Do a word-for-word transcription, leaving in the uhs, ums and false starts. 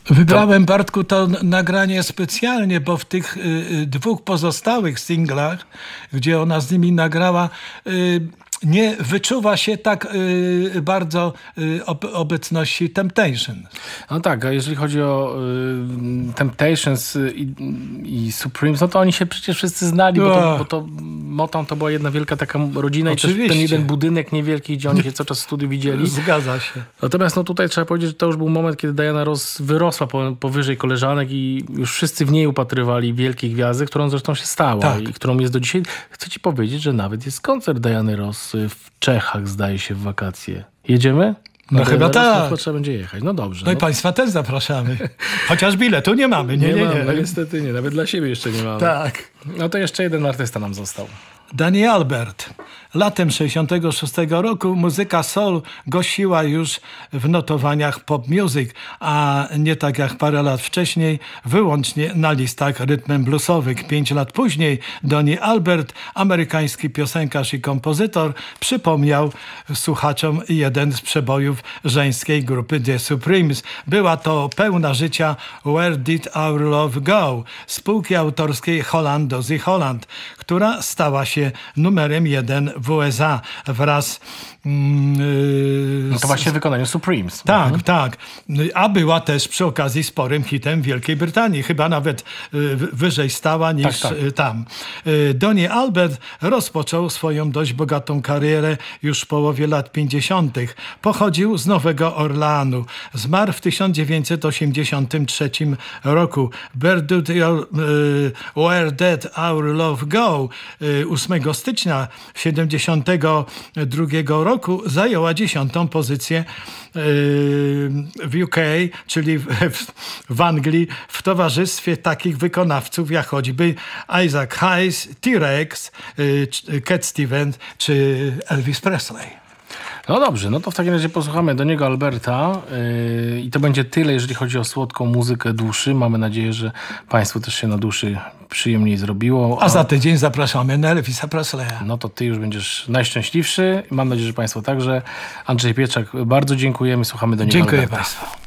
Wybrałem, Bartku, to n- nagranie specjalnie, bo w tych y, y, dwóch pozostałych singlach, gdzie ona z nimi nagrała, y, nie wyczuwa się tak y, bardzo y, ob- obecności Temptation. No tak, a jeżeli chodzi o y, Temptations i, i Supremes, no to oni się przecież wszyscy znali, bo to, bo to Motown to była jedna wielka taka rodzina. Oczywiście. I też ten jeden budynek niewielki, gdzie oni się cały czas w studiu widzieli. Zgadza się. Natomiast no tutaj trzeba powiedzieć, że to już był moment, kiedy Diana Ross wyrosła po, powyżej koleżanek i już wszyscy w niej upatrywali wielkiej gwiazdy, którą zresztą się stała Tak. i którą jest do dzisiaj. Chcę ci powiedzieć, że nawet jest koncert Diany Ross w Czechach, zdaje się, w wakacje. Jedziemy? No chyba Ross, tak. No, to trzeba będzie jechać. No dobrze. No i no. państwa też zapraszamy. Chociaż biletu nie mamy. Nie, nie, nie. mamy, no niestety nie. Nawet dla siebie jeszcze nie mamy. Tak. No to jeszcze jeden artysta nam został. Danny Albert. Latem sześćdziesiątego szóstego roku muzyka soul gościła już w notowaniach pop music, a nie tak jak parę lat wcześniej, wyłącznie na listach rytmem bluesowych. Pięć lat później Donny Albert, amerykański piosenkarz i kompozytor, przypomniał słuchaczom jeden z przebojów żeńskiej grupy The Supremes. Była to pełna życia Where Did Our Love Go? Spółki autorskiej Holland Dozy Holland, która stała się numerem jeden w U S A wraz mm, No to właśnie w wykonaniu Supremes. tak, Mhm. tak. A była też przy okazji sporym hitem Wielkiej Brytanii. Chyba nawet y, wyżej stała niż Tak, tak. y, tam. Y, Donny Albert rozpoczął swoją dość bogatą karierę już w połowie lat pięćdziesiątych. Pochodził z Nowego Orleanu. Zmarł w tysiąc dziewięćset osiemdziesiątym trzecim roku. Where did your, y, Where did Our Love Go? Y, ósmego stycznia siedemdziesiątego drugiego roku zajęła dziesiątą pozycję yy, w U K, czyli w, w, w Anglii, w towarzystwie takich wykonawców jak choćby Isaac Hayes, T-Rex, yy, Cat Stevens czy Elvis Presley. No dobrze, no to w takim razie posłuchamy do niego Alberta yy, i to będzie tyle, jeżeli chodzi o słodką muzykę duszy. Mamy nadzieję, że Państwu też się na duszy przyjemniej zrobiło. A za tydzień zapraszamy na Elvisa Presleya. No to Ty już będziesz najszczęśliwszy. Mam nadzieję, że Państwo także. Andrzej Pieczak, bardzo dziękujemy. Słuchamy do niego Dziękuję Alberta. Państwu.